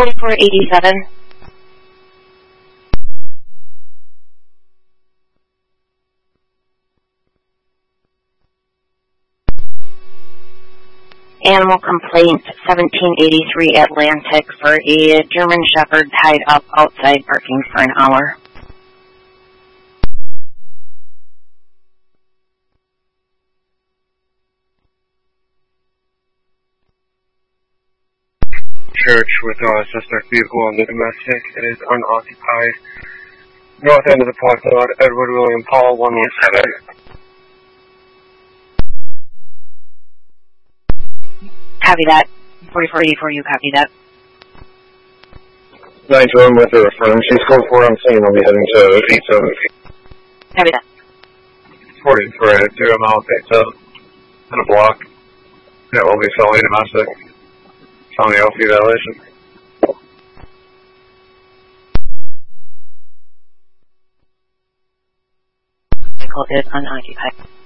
4487. Animal complaint 1783 Atlantic for a German Shepherd tied up outside barking for an hour. Church with suspect vehicle on the domestic. It is unoccupied. North end of the parking lot, Edward William Paul, 117. Copy that. 4484, you copy that. 921 with her affirm. She's code 4 on scene. I'll be heading to 87. Copy that. 40 for a 0 mile 87. In a block. That will be felony domestic. Felony LC violation. Vehicle is unoccupied.